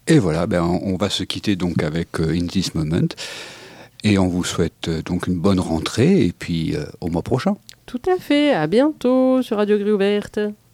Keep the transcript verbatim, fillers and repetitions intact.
Et voilà, ben, on va se quitter donc avec euh, In This Moment. Et on vous souhaite euh, donc une bonne rentrée et puis euh, au mois prochain. Tout à fait, à bientôt sur Radio Grille Ouverte.